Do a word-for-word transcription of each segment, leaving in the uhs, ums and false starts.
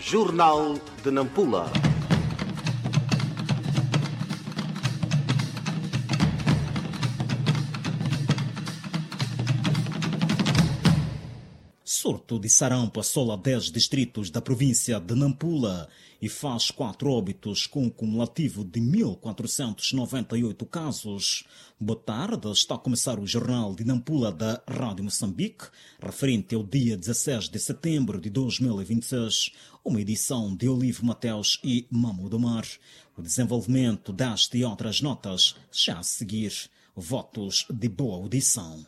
Jornal de Nampula. Surto de sarampo assola dez distritos da província de Nampula e faz quatro óbitos com um cumulativo de mil quatrocentos e noventa e oito casos. Boa tarde, está a começar o Jornal de Nampula da Rádio Moçambique, referente ao dia dezesseis de setembro de dois mil e vinte e seis, uma edição de Olivo Mateus e Mahmoud Omar. O desenvolvimento desta e outras notas já a seguir. Votos de boa audição.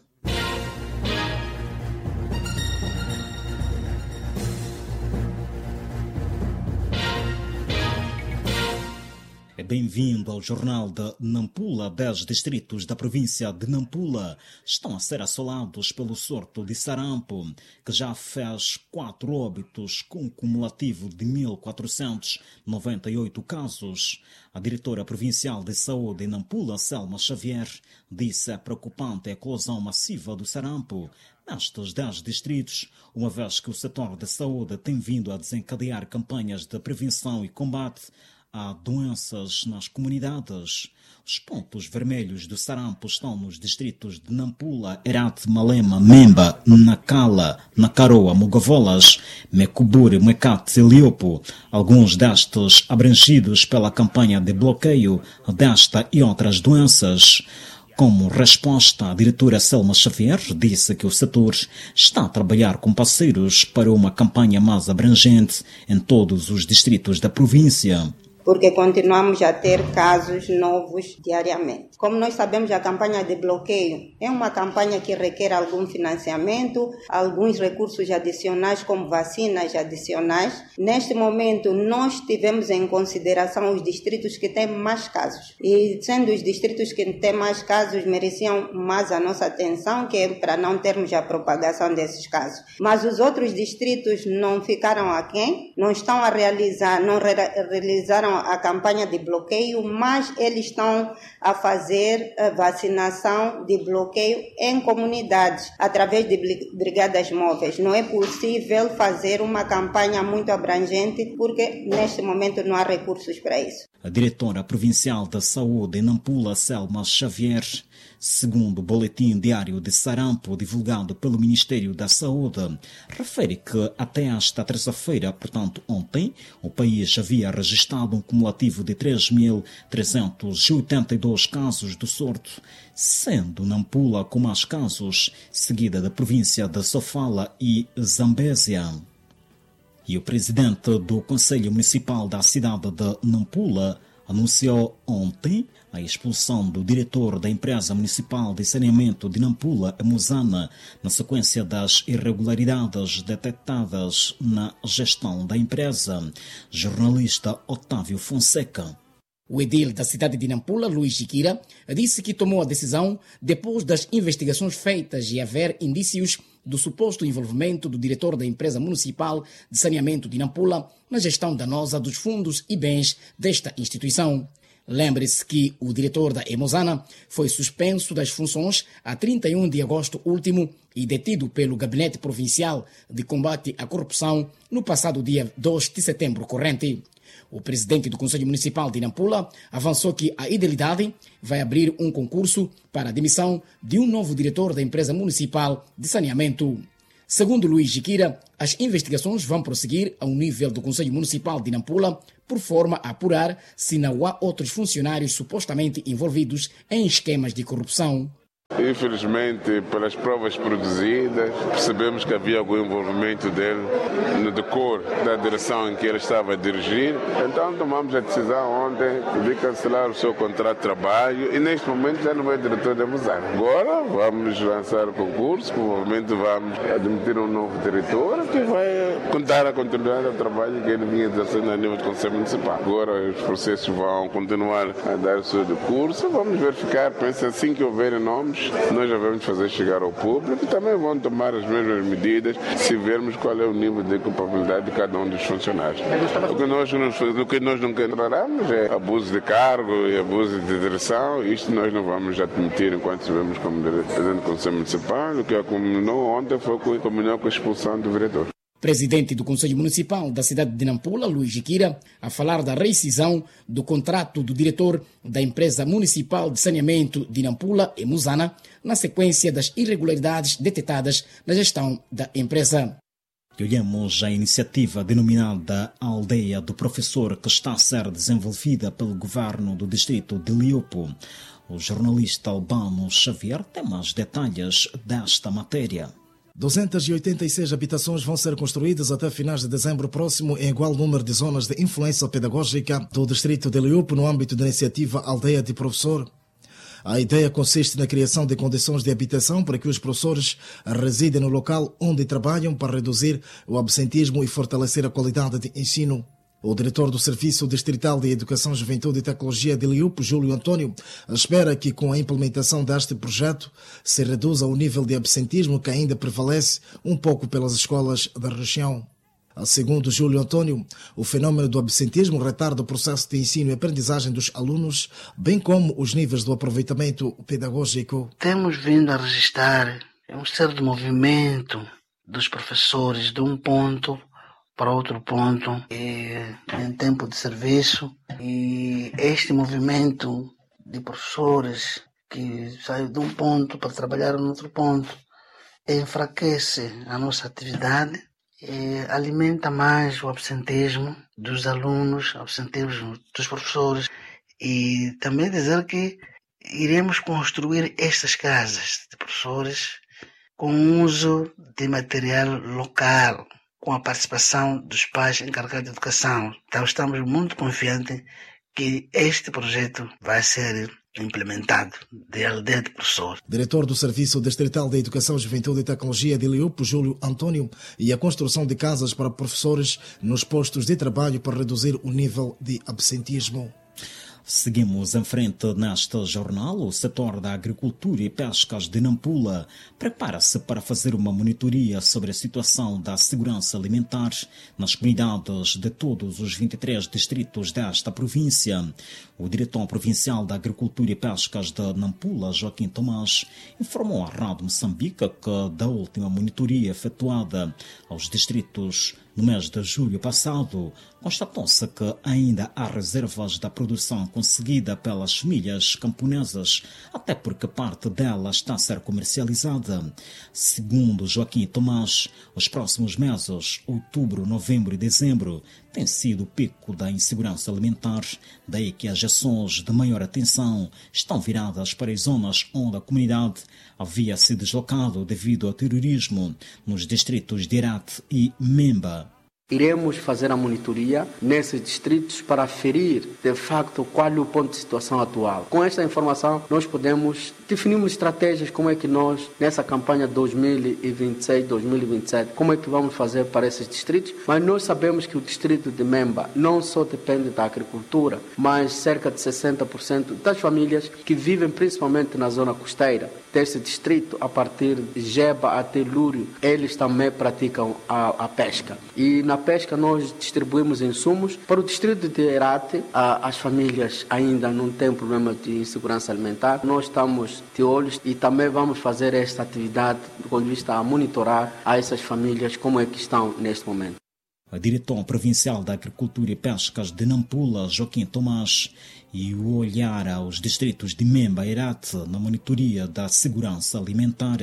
Bem-vindo ao Jornal de Nampula. Dez distritos da província de Nampula estão a ser assolados pelo surto de sarampo, que já fez quatro óbitos com um cumulativo de mil quatrocentos e noventa e oito casos. A diretora provincial de saúde em Nampula, Selma Xavier, disse a preocupante eclosão massiva do sarampo nestes dez distritos, uma vez que o setor da saúde tem vindo a desencadear campanhas de prevenção e combate há doenças nas comunidades. Os pontos vermelhos do sarampo estão nos distritos de Nampula, Herate, Malema, Memba, Nacala, Nacaroa, Mogavolas, Mecuburi, Mecate e Liopo, alguns destes abrangidos pela campanha de bloqueio desta e outras doenças. Como resposta, a diretora Selma Xavier disse que o setor está a trabalhar com parceiros para uma campanha mais abrangente em todos os distritos da província, porque continuamos a ter casos novos diariamente. Como nós sabemos, a campanha de bloqueio é uma campanha que requer algum financiamento, alguns recursos adicionais, como vacinas adicionais. Neste momento, nós tivemos em consideração os distritos que têm mais casos. E sendo os distritos que têm mais casos, mereciam mais a nossa atenção, que é para não termos a propagação desses casos. Mas os outros distritos não ficaram aquém, não estão a realizar, não re- realizaram a campanha de bloqueio, mas eles estão a fazer a vacinação de bloqueio em comunidades, através de brigadas móveis. Não é possível fazer uma campanha muito abrangente, porque neste momento não há recursos para isso. A diretora provincial da saúde em Nampula, Selma Xavier, segundo o boletim diário de sarampo divulgado pelo Ministério da Saúde, refere que até esta terça-feira, portanto ontem, o país havia registrado um cumulativo de três mil trezentos e oitenta e dois casos do surto, sendo Nampula com mais casos, seguida da província de Sofala e Zambésia. E o presidente do Conselho Municipal da cidade de Nampula anunciou ontem a expulsão do diretor da empresa municipal de saneamento de Nampula, Emuzana, na sequência das irregularidades detectadas na gestão da empresa. Jornalista Otávio Fonseca. O edil da cidade de Nampula, Luís Jiquira, disse que tomou a decisão depois das investigações feitas e haver indícios do suposto envolvimento do diretor da empresa municipal de saneamento de Nampula na gestão danosa dos fundos e bens desta instituição. Lembre-se que o diretor da Emuzana foi suspenso das funções a trinta e um de agosto último e detido pelo Gabinete Provincial de Combate à Corrupção no passado dia dois de setembro corrente. O presidente do Conselho Municipal de Nampula avançou que a idilidade vai abrir um concurso para a demissão de um novo diretor da empresa municipal de saneamento. Segundo Luís Jiquira, as investigações vão prosseguir ao nível do Conselho Municipal de Nampula, por forma a apurar se não há outros funcionários supostamente envolvidos em esquemas de corrupção. Infelizmente, pelas provas produzidas, percebemos que havia algum envolvimento dele no decor da direção em que ele estava a dirigir. Então tomamos a decisão ontem de cancelar o seu contrato de trabalho e neste momento já não é diretor da Emuzana. Agora vamos lançar o concurso, provavelmente vamos admitir um novo diretor que vai contar a continuidade do trabalho que ele vinha exercendo a nível do Conselho Municipal. Agora os processos vão continuar a dar o seu decurso, vamos verificar, penso assim que houverem nomes, nós já vamos fazer chegar ao público e também vão tomar as mesmas medidas se vermos qual é o nível de culpabilidade de cada um dos funcionários. O que nós não, o que nós não encontraremos é abuso de cargo e abuso de direção. Isto nós não vamos admitir enquanto estivemos como presidente do Conselho Municipal. O que a combinou ontem foi combinar com a expulsão do vereador. Presidente do Conselho Municipal da cidade de Nampula, Luís Jiquira, a falar da rescisão do contrato do diretor da Empresa Municipal de Saneamento de Nampula, Emusana, na sequência das irregularidades detectadas na gestão da empresa. Olhamos a iniciativa denominada Aldeia do Professor, que está a ser desenvolvida pelo governo do distrito de Liopo. O jornalista Albano Xavier tem mais detalhes desta matéria. duzentas e oitenta e seis habitações vão ser construídas até finais de dezembro próximo em igual número de zonas de influência pedagógica do distrito de Liopo no âmbito da iniciativa Aldeia de Professor. A ideia consiste na criação de condições de habitação para que os professores residem no local onde trabalham para reduzir o absentismo e fortalecer a qualidade de ensino. O diretor do Serviço Distrital de Educação, Juventude e Tecnologia de Liopo, Júlio Antônio, espera que com a implementação deste projeto se reduza o nível de absentismo que ainda prevalece um pouco pelas escolas da região. Segundo Júlio Antônio, o fenômeno do absentismo retarda o processo de ensino e aprendizagem dos alunos, bem como os níveis do aproveitamento pedagógico. Temos vindo a registrar um certo movimento dos professores de um ponto para outro ponto em tempo de serviço, e este movimento de professores que saem de um ponto para trabalhar no outro ponto enfraquece a nossa atividade, alimenta mais o absentismo dos alunos, o absentismo dos professores, e também dizer que iremos construir estas casas de professores com uso de material local, com a participação dos pais encarregados de educação. Então estamos muito confiantes que este projeto vai ser implementado de Aldeia de Professor. Diretor do Serviço Distrital de Educação, Juventude e Tecnologia de Liopo, Júlio Antônio, e a construção de casas para professores nos postos de trabalho para reduzir o nível de absentismo. Seguimos em frente neste jornal. O setor da agricultura e pescas de Nampula prepara-se para fazer uma monitoria sobre a situação da segurança alimentar nas comunidades de todos os vinte e três distritos desta província. O diretor provincial da Agricultura e Pescas de Nampula, Joaquim Tomás, informou à Rádio Moçambique que da última monitoria efetuada aos distritos no mês de julho passado, constatou-se que ainda há reservas da produção conseguida pelas famílias camponesas, até porque parte dela está a ser comercializada. Segundo Joaquim Tomás, os próximos meses, outubro, novembro e dezembro, tem sido o pico da insegurança alimentar, daí que as ações de maior atenção estão viradas para as zonas onde a comunidade havia se deslocado devido ao terrorismo, nos distritos de Herat e Memba. Iremos fazer a monitoria nesses distritos para aferir, de facto, qual é o ponto de situação atual. Com esta informação, nós podemos definir estratégias como é que nós, nessa campanha dois mil e vinte e seis, dois mil e vinte e sete, como é que vamos fazer para esses distritos. Mas nós sabemos que o distrito de Memba não só depende da agricultura, mas cerca de sessenta por cento das famílias que vivem principalmente na zona costeira desse distrito, a partir de Jeba até Lúrio, eles também praticam a, a pesca. E na pesca nós distribuímos insumos para o distrito de Herat. As famílias ainda não têm problema de insegurança alimentar. Nós estamos de olhos e também vamos fazer esta atividade do ponto de vista a monitorar a essas famílias como é que estão neste momento. O diretor provincial da Agricultura e Pescas de Nampula, Joaquim Tomás, e o olhar aos distritos de Memba e Herat na monitoria da segurança alimentar.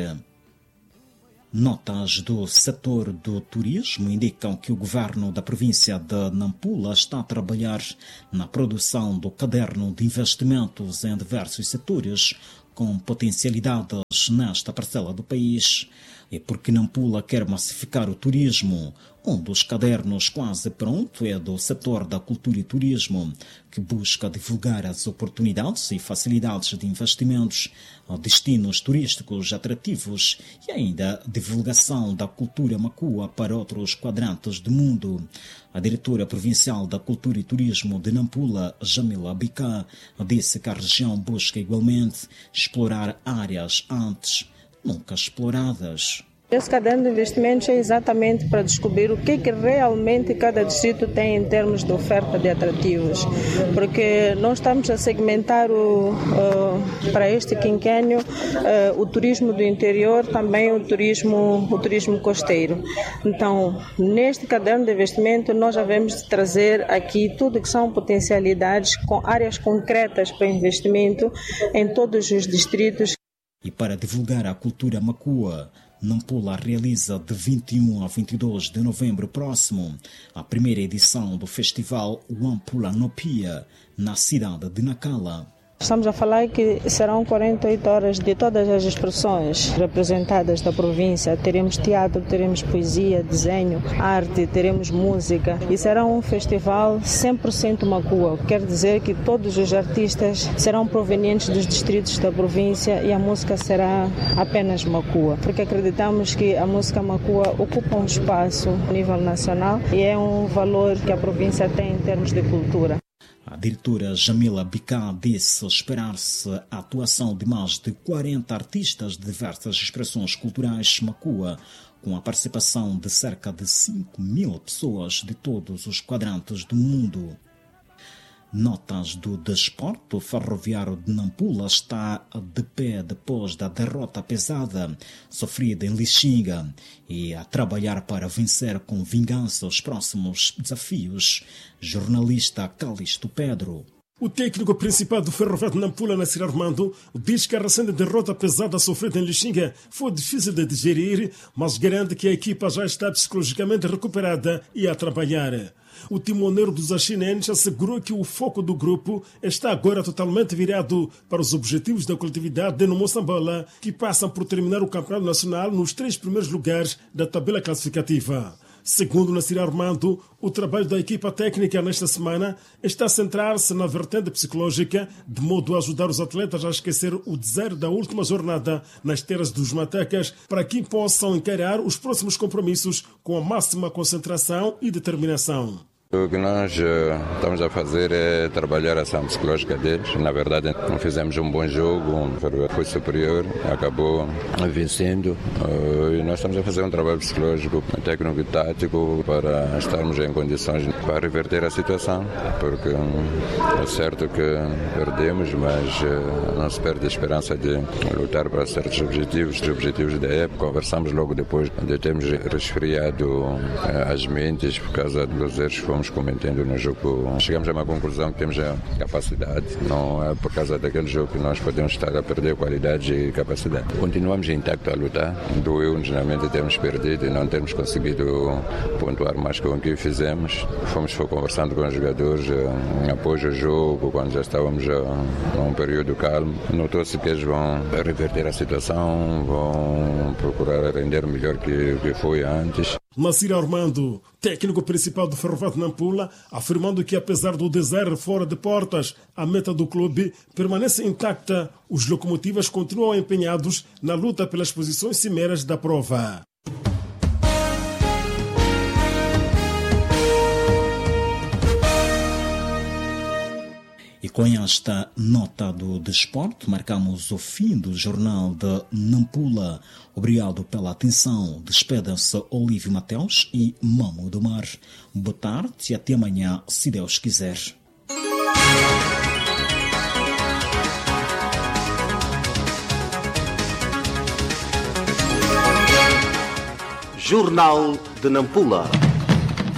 Notas do setor do turismo indicam que o governo da província de Nampula está a trabalhar na produção do caderno de investimentos em diversos setores com potencialidades nesta parcela do país. E porque Nampula quer massificar o turismo, um dos cadernos quase pronto é do setor da cultura e turismo, que busca divulgar as oportunidades e facilidades de investimentos a destinos turísticos atrativos e ainda divulgação da cultura macua para outros quadrantes do mundo. A diretora provincial da Cultura e Turismo de Nampula, Jamila Abicá, disse que a região busca igualmente explorar áreas antes nunca exploradas. Esse caderno de investimentos é exatamente para descobrir o que é que realmente cada distrito tem em termos de oferta de atrativos, porque nós estamos a segmentar o, uh, para este quinquênio uh, o turismo do interior, também o turismo, o turismo costeiro. Então, neste caderno de investimento, nós já vamos trazer aqui tudo que são potencialidades com áreas concretas para investimento em todos os distritos. E para divulgar a cultura macua, Nampula realiza de vinte e um a vinte e dois de novembro próximo a primeira edição do festival Wampula Nopia, na cidade de Nacala. Estamos a falar que serão quarenta e oito horas de todas as expressões representadas da província. Teremos teatro, teremos poesia, desenho, arte, teremos música e será um festival cem por cento macua. Quer dizer que todos os artistas serão provenientes dos distritos da província e a música será apenas macua, porque acreditamos que a música macua ocupa um espaço a nível nacional e é um valor que a província tem em termos de cultura. A diretora Jamila Bicá disse esperar-se a atuação de mais de quarenta artistas de diversas expressões culturais macua, com a participação de cerca de cinco mil pessoas de todos os quadrantes do mundo. Notas do desporto. Ferroviário de Nampula está de pé depois da derrota pesada sofrida em Lixinga e a trabalhar para vencer com vingança os próximos desafios. Jornalista Calixto Pedro. O técnico principal do Ferroviário de Nampula, Nassir Armando, diz que a recente derrota pesada sofrida em Lixinga foi difícil de digerir, mas garante que a equipa já está psicologicamente recuperada e a trabalhar. O timoneiro dos Axinenses assegurou que o foco do grupo está agora totalmente virado para os objetivos da coletividade no Moçambola, que passam por terminar o campeonato nacional nos três primeiros lugares da tabela classificativa. Segundo Nassir Armando, o trabalho da equipa técnica nesta semana está a centrar-se na vertente psicológica, de modo a ajudar os atletas a esquecer o deserto da última jornada nas terras dos Matecas, para que possam encarar os próximos compromissos com a máxima concentração e determinação. O que nós uh, estamos a fazer é trabalhar a ação psicológica deles. Na verdade, fizemos um bom jogo, o Ferroviário foi superior, acabou vencendo. Uh, e nós estamos a fazer um trabalho psicológico, técnico e tático para estarmos em condições para reverter a situação, porque um, é certo que perdemos, mas uh, não se perde a esperança de lutar para certos objetivos, os objetivos da época. Conversamos logo depois de termos resfriado uh, as mentes por causa dos erros que fomos cometendo no jogo. Chegamos a uma conclusão que temos a capacidade, não é por causa daquele jogo que nós podemos estar a perder qualidade e capacidade. Continuamos intacto a lutar, doeu-nos realmente termos perdido e não termos conseguido pontuar mais com o que fizemos. Fomos conversando com os jogadores após o jogo, quando já estávamos num período calmo. Notou-se que eles vão reverter a situação, vão procurar render melhor que que foi antes. Nassir Armando, técnico principal do Ferroviário de Nampula, afirmando que apesar do deserto fora de portas, a meta do clube permanece intacta. Os locomotivas continuam empenhados na luta pelas posições cimeiras da prova. E com esta nota do desporto, marcamos o fim do Jornal de Nampula. Obrigado pela atenção. Despedem-se Olívio Mateus e Mamo do Mar. Boa tarde e até amanhã, se Deus quiser. Jornal de Nampula.